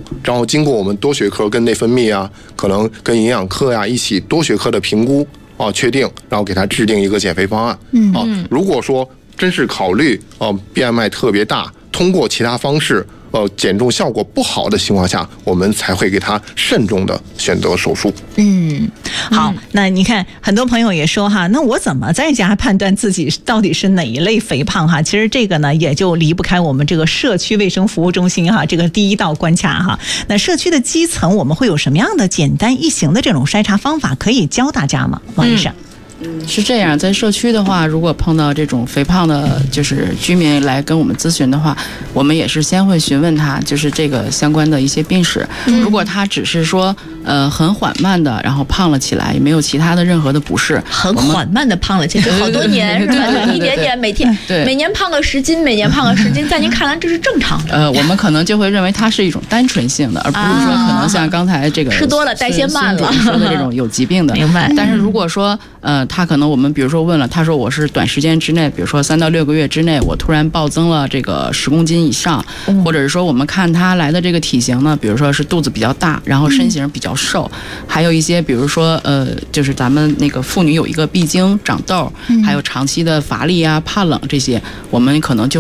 然后经过我们多学科跟内分泌啊，可能跟营养科呀一起多学科的评估确定，然后给他制定一个减肥方案。如果说真是考虑BMI 特别大，通过其他方式减重效果不好的情况下，我们才会给他慎重的选择手术。 好，那你看很多朋友也说哈，那我怎么在家判断自己到底是哪一类肥胖哈？其实这个呢也就离不开我们这个社区卫生服务中心哈，这个第一道关卡哈。那社区的基层我们会有什么样的简单易行的这种筛查方法可以教大家吗？王医生。 是这样，在社区的话，如果碰到这种肥胖的，就是居民来跟我们咨询的话，我们也是先会询问他，就是这个相关的一些病史。如果他只是说很缓慢的，然后胖了起来，也没有其他的任何的不适， 很缓慢的胖了起来，好多年是吧？一点点，每年胖个10斤，每年胖个10斤，在您看来这是正常的。 我们可能就会认为它是一种单纯性的，而不是说可能像刚才这个吃多了代谢慢了说的这种有疾病的。 明白。 但是如果说他可能我们比如说问了，他说我是短时间之内，比如说3到6个月之内，我突然暴增了这个10公斤以上，或者是说我们看他来的这个体型呢，比如说是肚子比较大，然后身形比较瘦，还有一些比如说就是咱们那个妇女有一个闭经、长痘，还有长期的乏力啊、怕冷这些，我们可能就